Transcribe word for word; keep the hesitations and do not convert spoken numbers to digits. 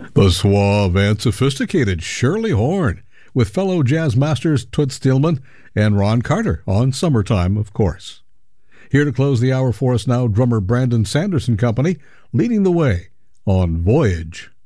The suave and sophisticated Shirley Horn with fellow jazz masters Toots Thielemans and Ron Carter on Summertime, of course. Here to close the hour for us now, drummer Brandon Sanderson Company, leading the way on Voyage.